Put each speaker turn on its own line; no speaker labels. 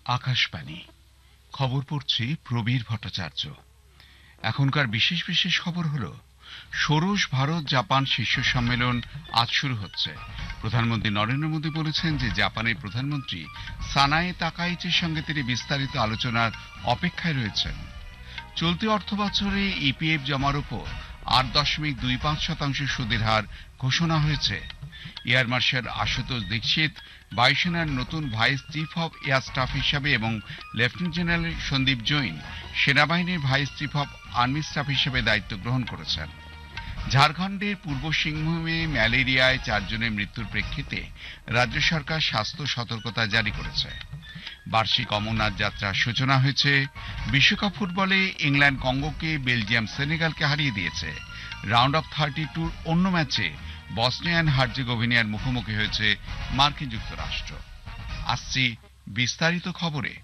আকাশবাণী খবর পড়ছি প্রবীর ভট্টাচার্য। এখনকার বিশেষ বিশেষ খবর হলো, ষোড়শ ভারত জাপান শীর্ষ সম্মেলন আজ শুরু হচ্ছে। প্রধানমন্ত্রী নরেন্দ্র মোদী বলেছেন যে জাপানের প্রধানমন্ত্রী সানায়ে তাকাইচির সঙ্গে তিনি বিস্তারিত আলোচনার অপেক্ষায় রয়েছেন। চলতি অর্থ বছরে ইপিএফ জমার উপর ৮.25% সুদের হার ঘোষণা হয়েছে। এয়ার মার্শাল আশুতোষ দীক্ষিত বায়ুসেনার নতুন vice chief of air staff হিসাবে এবং লেফটেন্যান্ট জেনারেল সন্দীপ জৈন সেনাবাহিনীর vice chief of army staff হিসেবে দায়িত্ব গ্রহণ করেছেন। ঝাড়খণ্ডের পূর্ব সিংভূমে ম্যালেরিয়ায় 4 জনের মৃত্যুর প্রেক্ষিতে রাজ্য সরকার স্বাস্থ্য সতর্কতা জারি করেছে। বার্ষিক অমরনাথ যাত্রার সূচনা হয়েছে। বিশ্বকাপ ফুটবলে ইংল্যান্ড কঙ্গোকে, বেলজিয়াম সেনেগালকে হারিয়ে দিয়েছে। রাউন্ড অফ 32 অন্য ম্যাচে বসনিয়া অ্যান্ড হার্জেগোভিনার মুখোমুখি হয়েছে মার্কিন যুক্তরাষ্ট্র। আসছি বিস্তারিত খবরে।